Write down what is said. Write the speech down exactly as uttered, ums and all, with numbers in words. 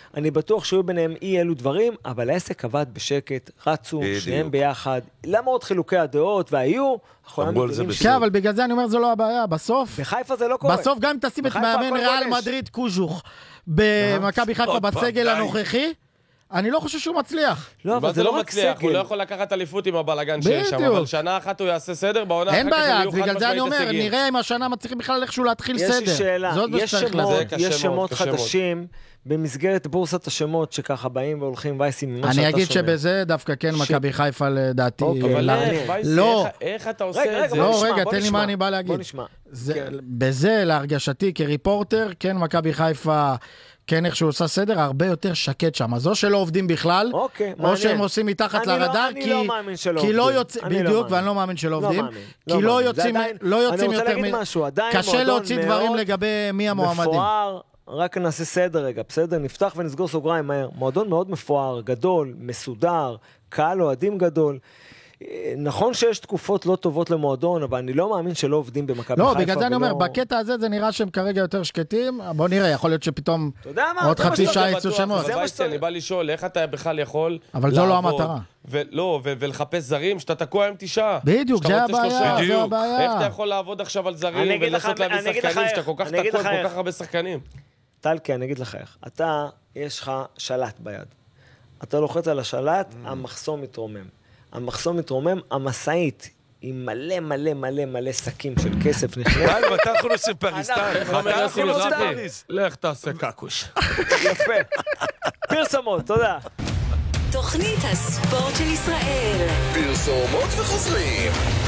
אני בטוח שהיו ביניהם אי אלו דברים, אבל העסק עבד בשקט, רצו, שניהם ביחד, למרות חילוקי הדעות, והיו, כן, אבל בגלל זה אני אומר, זה לא הבעיה, בסוף, בחיפה זה לא קורה. בסוף גם אם תשים את מאמן ריאל מדריד קוז'וך, במכבי חיפה בסגל הנוכחי, אני לא חושב שהוא מצליח. לא, אבל זה לא מצליח, הוא לא יכול לקחת אליפות עם הבלגן שיש שם, אבל שנה אחת הוא יעשה סדר, בעונה אחר כך הם יהיו חד בגלל זה אני אומר, נראה אם השנה מצליחים בכלל איכשהו להתחיל סדר. יש לי שאלה, יש שמות חדשים, במסגרת בורסת השמות שככה באים והולכים וייסים ממה שאתה שומע. אני אגיד שבזה דווקא כן מכבי חיפה לדעתי. אבל וייסי, איך אתה עושה את זה? לא, רגע, תן לי מה אני בא להגיד. בזה להרגשתי כריפורטר, כן מכבי חיפה כן איך שהוא עושה סדר, הרבה יותר שקט שם. אז או שלא עובדים בכלל, או שהם עושים מתחת לרדאר, אני לא מאמין שלא עובדים. בדיוק, ואני לא מאמין שלא עובדים. כי לא יוצאים יותר, קשה להוציא דברים לגבי מי המועמדים. מפואר, רק נעשה סדר רגע, בסדר? נפתח ונסגור סוגריים מהר. מועדון מאוד מפואר, גדול, מסודר, קהל אוהדים גדול. נכון שיש תקופות לא טובות למועדון, אבל אני לא מאמין שלא עובדים במכבי חיפה. לא, בגלל זה אני אומר, בקטע הזה זה נראה שהם כרגע יותר שקטים, בוא נראה, יכול להיות שפתאום עוד חצי שעה יצאו שמות. אבל וייסטי, אני בא לשאול, איך אתה בכלל יכול אבל זו לא המטרה. ולא, ולחפש זרים, שאתה תקוע עם תשעה. בדיוק, זה הבעיה, זה הבעיה. איך אתה יכול לעבוד עכשיו על זרים, ולנסות להביא שחקנים, שאתה כל כך תקוע, כל כך הרבה שחקנים? טלקי, אני אגיד לך איך. אתה, יש לך שלט ביד. אתה לוחץ על השלט, המחסום מתרומם. המחסום מתרומם, המסעית היא מלא מלא מלא מלא סקים של כסף נכנס. די, מתי אנחנו נוסעים פריסטן? מתי אנחנו נוסעים פריס? לך תעשה קקוש. יפה. פרסומות, תודה. תוכנית הספורט של ישראל. פרסומות וחוזרים.